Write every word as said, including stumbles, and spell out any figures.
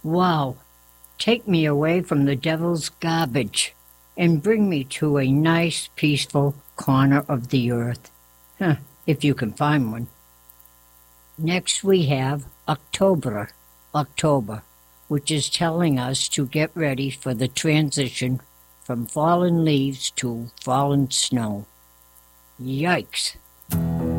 Wow, take me away from the devil's garbage and bring me to a nice, peaceful corner of the earth. Huh, if you can find one. Next we have October, October, which is telling us to get ready for the transition from fallen leaves to fallen snow. Yikes!